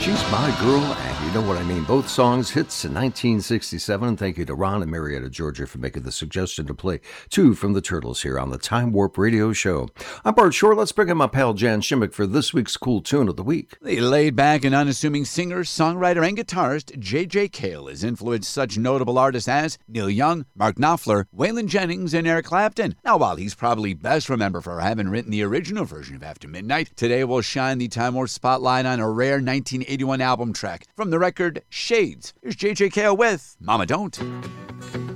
She's My Girl, and You Know What I Mean. Both songs hits in 1967. Thank you to Ron and Marietta, Georgia, for making the suggestion to play two from the Turtles here on the Time Warp Radio Show. I'm Bart Shore. Let's bring in my pal Jan Shimmick for this week's Cool Tune of the Week. The laid-back and unassuming singer, songwriter, and guitarist J.J. Cale has influenced such notable artists as Neil Young, Mark Knopfler, Waylon Jennings, and Eric Clapton. Now, while he's probably best remembered for having written the original version of After Midnight, today we'll shine the Time Warp spotlight on a rare 1981 album track from the record Shades. Here's J.J. Cale with Mama Don't.